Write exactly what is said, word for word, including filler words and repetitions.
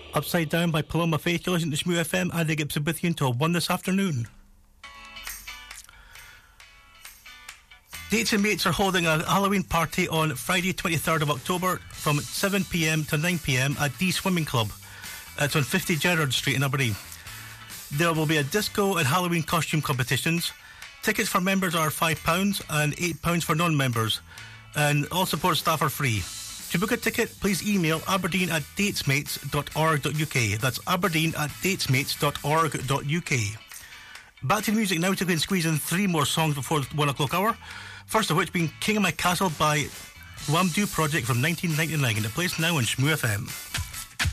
Upside Down by Paloma Faith. You listen to Shmoo F M. Andy Gibson with you until one this afternoon. Dates and Mates are holding a Halloween party on Friday twenty-third of October from seven p m to nine p m at D Swimming Club. It's on fifty Gerrard Street in Aberdeen. There will be a disco and Halloween costume competitions. Tickets for members are five pounds and eight pounds for non-members. And all support staff are free. To book a ticket, please email aberdeen at datesmates dot org dot u k. That's aberdeen at datesmates dot org dot u k. Back to the music now to go and squeeze in three more songs before the one o'clock hour. First of which being King of My Castle by Wamdue Project from nineteen ninety-nine, and it plays now on Shmoo F M.